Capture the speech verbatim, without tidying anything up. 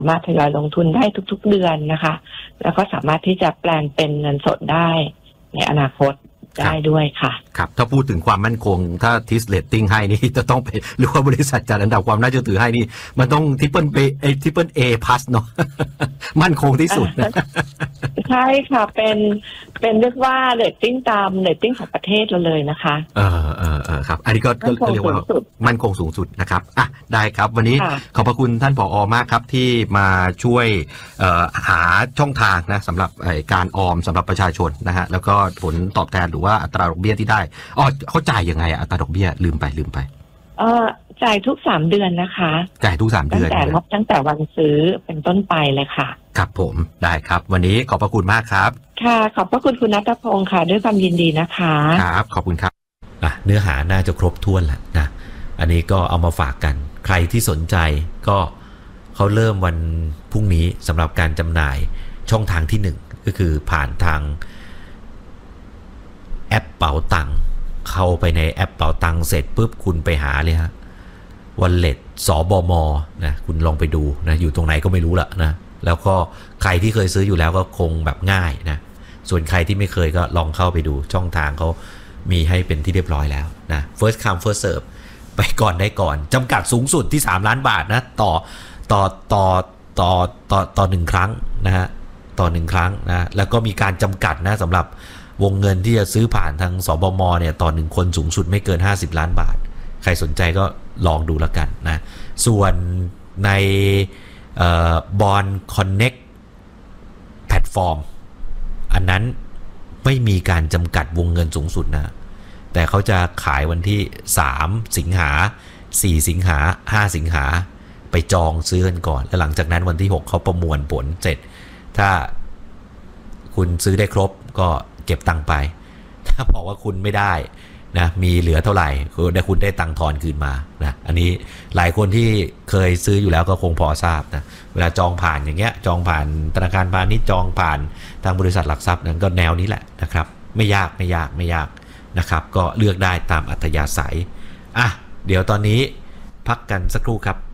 สามารถทยอยลงทุนได้ทุกๆเดือนนะคะแล้วก็สามารถที่จะแปลงเป็นเงินสดได้ในอนาคตได้ด้วยค่ะครับถ้าพูดถึงความมั่นคงถ้าทิสเรตติ้งให้นี่จะต้องไปหรือว่าบริษัทจัดอันดับความน่าเชื่อถือให้นี่มันต้องทริปเปิลเอทริปเปิลเอพลัสเนาะมั่นคงที่สุดใช่ค่ะเป็นเป็นเรียกว่าเรตติ้งตามเรตติ้งของประเทศเราเลยนะคะเออเออเออครับอันนี้ก็เรียกว่ามั่นคงสูงสุดนะครับอ่ะได้ครับวันนี้ขอบพระคุณท่านผอ.มากครับที่มาช่วยหาช่องทางนะสำหรับการออมสำหรับประชาชนนะฮะแล้วก็ผลตอบแทนหรือว่าอัตราดอกเบี้ยที่ได้อ๋อเขาจ่ายยังไงอัตราดอกเบี้ยลืมไปลืมไปเออจ่ายทุกสามเดือนนะคะจ่ายทุกสามเดือนตั้งแต่นับตั้งแต่วันซื้อเป็นต้นไปเลยค่ะครับผมได้ครับวันนี้ขอบพระคุณมากครับค่ะขอบพระคุณคุณณัฐพงศ์ค่ะด้วยความยินดีนะคะครับขอบคุณครับอ่ะเนื้อหาน่าจะครบถ้วนแล้วนะอันนี้ก็เอามาฝากกันใครที่สนใจก็เขาเริ่มวันพรุ่งนี้สำหรับการจำหน่ายช่องทางที่หนึ่งก็คือผ่านทางแอปเป๋าตังค์เข้าไปในแอปเป๋าตังค์เสร็จปุ๊บคุณไปหาเลยฮะWallet สบมนะคุณลองไปดูนะอยู่ตรงไหนก็ไม่รู้ละนะแล้วก็ใครที่เคยซื้ออยู่แล้วก็คงแบบง่ายนะส่วนใครที่ไม่เคยก็ลองเข้าไปดูช่องทางเขามีให้เป็นที่เรียบร้อยแล้วนะ first come first serve ไปก่อนได้ก่อนจำกัดสูงสุดที่สามล้านบาทนะต่อต่อต่อต่อต่อต่อหนึ่งครั้งนะฮะต่อหนึ่งครั้งนะแล้วก็มีการจำกัดนะสำหรับวงเงินที่จะซื้อผ่านทางสบมเนี่ยต่อหนึ่งคนสูงสุดไม่เกินห้าสิบล้านบาทใครสนใจก็ลองดูแล้วกันนะส่วนในเอ่อ Bond Connect แพลตฟอร์มอันนั้นไม่มีการจำกัดวงเงินสูงสุดนะแต่เขาจะขายวันที่สามสิงหาสี่สิงหาห้าสิงหาไปจองซื้อกันก่อนแล้วหลังจากนั้นวันที่หกเขาประมวลผลเสร็จถ้าคุณซื้อได้ครบก็เก็บตังค์ไปถ้าบอกว่าคุณไม่ได้นะมีเหลือเท่าไหร่คือได้คุณได้ตังค์ทอนคืนมานะอันนี้หลายคนที่เคยซื้ออยู่แล้วก็คงพอทราบนะเวลาจองผ่านอย่างเงี้ยจองผ่านธนาคารพาณิชย์จองผ่านทางบริษัทหลักทรัพย์นั้นก็แนวนี้แหละนะครับไม่ยากไม่ยากไม่ยากนะครับก็เลือกได้ตามอัธยาศัยอ่ะเดี๋ยวตอนนี้พักกันสักครู่ครับ